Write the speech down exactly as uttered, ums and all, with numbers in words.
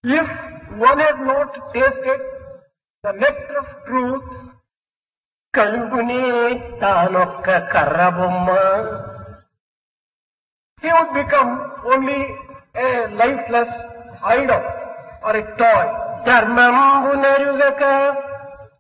If one has not tasted the nectar of truth, కలుగునే తానొక్క కర్రబొమ్మ. he would become only a lifeless idol or a toy. ధర్మంబు నెరుగక